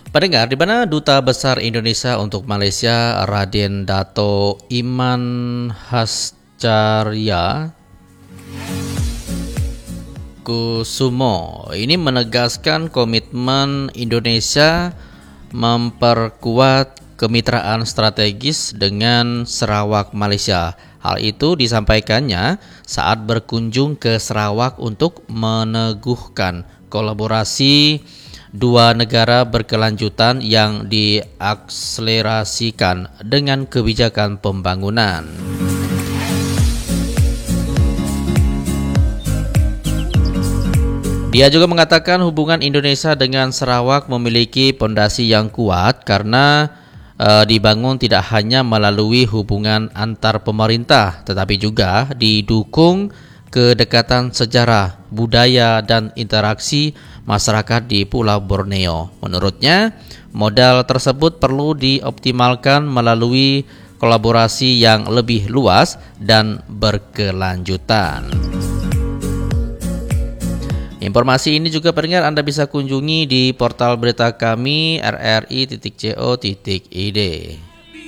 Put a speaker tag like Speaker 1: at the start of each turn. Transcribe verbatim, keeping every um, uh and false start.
Speaker 1: Pendengar, di mana Duta Besar Indonesia untuk Malaysia Raden Dato Iman Hascarya Kusumo ini menegaskan komitmen Indonesia memperkuat kemitraan strategis dengan Sarawak Malaysia. Hal itu disampaikannya saat berkunjung ke Sarawak untuk meneguhkan kolaborasi dua negara berkelanjutan yang diakselerasikan dengan kebijakan pembangunan. Dia juga mengatakan hubungan Indonesia dengan Sarawak memiliki pondasi yang kuat karena e, dibangun tidak hanya melalui hubungan antar pemerintah, tetapi juga didukung kedekatan sejarah, budaya, dan interaksi masyarakat di Pulau Borneo. Menurutnya, modal tersebut perlu dioptimalkan melalui kolaborasi yang lebih luas dan berkelanjutan. Informasi ini juga pendengar Anda bisa kunjungi di portal berita kami r r i titik co titik i d.